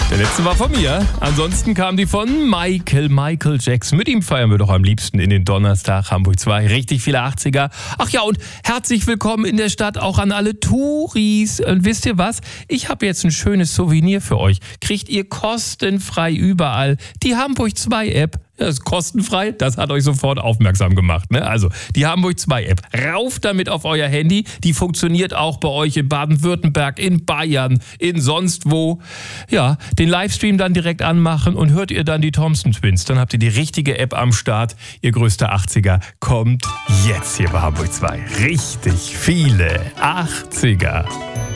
Der letzte war von mir. Ansonsten kam die von Michael Jackson. Mit ihm feiern wir doch am liebsten in den Donnerstag Hamburg 2. Richtig viele 80er. Ach ja, und herzlich willkommen in der Stadt auch an alle Touris. Und wisst ihr was? Ich habe jetzt ein schönes Souvenir für euch. Kriegt ihr kostenfrei überall. Die Hamburg 2 App. Das ist kostenfrei, das hat euch sofort aufmerksam gemacht. Ne? Also die Hamburg 2 App, rauf damit auf euer Handy. Die funktioniert auch bei euch in Baden-Württemberg, in Bayern, in sonst wo. Ja, den Livestream dann direkt anmachen und hört ihr dann die Thompson Twins. Dann habt ihr die richtige App am Start. Ihr größter 80er kommt jetzt hier bei Hamburg 2. Richtig viele 80er.